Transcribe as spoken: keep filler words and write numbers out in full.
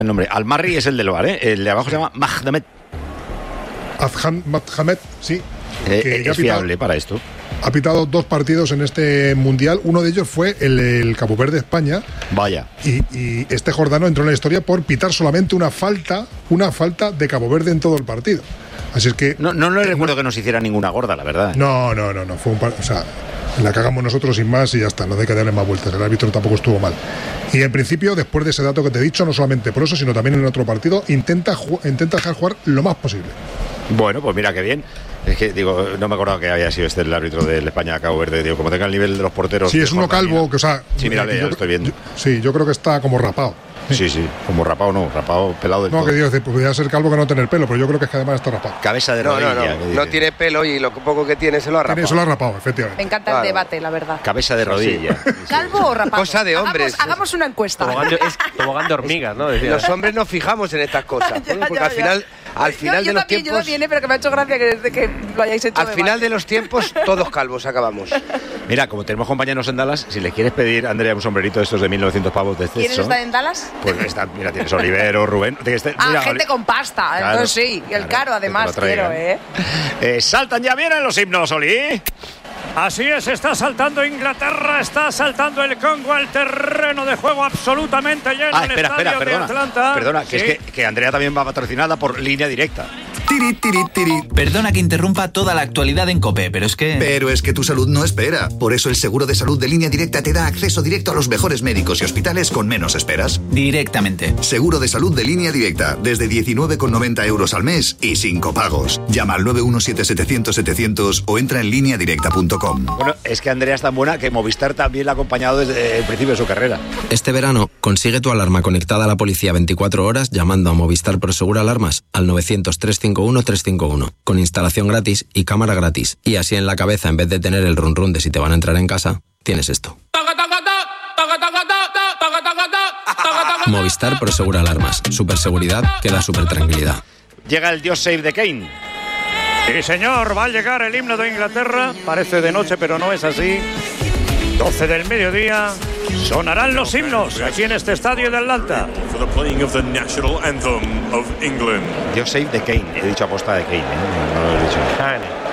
el nombre. Al-Marri es el del V A R, ¿eh? El de abajo se llama Mahdamed. Adhan Mahdamed, sí. Eh, es fiable para esto. Ha pitado dos partidos en este Mundial. Uno de ellos fue el, el Cabo Verde-España. Vaya. Y, y este jordano entró en la historia por pitar solamente una falta, una falta de Cabo Verde en todo el partido. Así es que... No, no, no recuerdo que nos hiciera ninguna gorda, la verdad. No, no, no, no. Fue un par, o sea, la cagamos nosotros sin más y ya está. No hay que darle más vueltas. El árbitro tampoco estuvo mal. Y en principio, después de ese dato que te he dicho, no solamente por eso, sino también en otro partido, intenta, intenta dejar jugar lo más posible. Bueno, pues mira qué bien. Es que, digo, no me acordaba que había sido este el árbitro del España-Cabo Verde. Digo, como tenga el nivel de los porteros... Sí, es uno calvo, que o sea... Sí, mírale, ya yo, lo estoy viendo. Yo, sí, yo creo que está como rapado. Sí, sí, como rapado no, rapado pelado del no, todo. No, que digo, podría ser calvo que no tener pelo, pero yo creo que es que además está rapado. Cabeza de rodilla. No, no, no, no tiene pelo y lo poco que tiene se lo ha rapado. Tiene, se lo ha rapado, efectivamente. Me encanta Claro. el debate, la verdad. Cabeza de rodilla. Sí. ¿Calvo o rapado? Cosa de hombres. Hagamos, hagamos una encuesta. Tobogán de, es tobogán de hormigas, ¿no? Decía. Los hombres nos fijamos en estas cosas. Ya, ¿no? Porque ya, al final, ya. al final yo, de yo los también, tiempos... Yo también, pero que me ha hecho gracia que, que lo hayáis hecho. Al de final debate. de los tiempos, todos calvos acabamos. Mira, como tenemos compañeros en Dallas, si les quieres pedir, Andrea, un sombrerito de estos de mil novecientos pavos de ¿Quiénes exceso... están en Dallas? Pues está, mira, tienes Olivero, Rubén... Este, Ah, mira, gente Oli- con pasta. Claro, Entonces sí, y el claro, caro además que te lo quiero, traigan. ¿eh? Eh, saltan ya, vienen los himnos, Oli. Así es, está saltando Inglaterra, está saltando el Congo al terreno de juego absolutamente lleno. Ah, el espera, espera, estadio de perdona. Atlanta. Perdona, que Sí. es que, que Andrea también va patrocinada por Línea Directa. Tiri, tiri, tiri. Perdona que interrumpa toda la actualidad en COPE, pero es que... Pero es que tu salud no espera. Por eso el seguro de salud de Línea Directa te da acceso directo a los mejores médicos y hospitales con menos esperas. Directamente. Seguro de salud de Línea Directa, desde diecinueve con noventa euros al mes y sin copagos. Llama al nueve uno siete setecientos setecientos o entra en línea directa punto com. Bueno, es que Andrea es tan buena que Movistar también la ha acompañado desde el principio de su carrera. Este verano, consigue tu alarma conectada a la policía veinticuatro horas llamando a Movistar Prosegur Alarmas al novecientos, trescientos cincuenta y uno, trescientos cincuenta y uno, con instalación gratis y cámara gratis. Y así en la cabeza, en vez de tener el run run de si te van a entrar en casa, tienes esto. Movistar Prosegur Alarmas. Superseguridad que da super tranquilidad. Llega el Dios Save the Kane. Sí, señor, va a llegar el himno de Inglaterra. Parece de noche, pero no es así. doce del mediodía. Sonarán los himnos aquí en este estadio de Atlanta. Dios Save the Kane. He dicho aposta de Kane, ¿eh? No lo he dicho.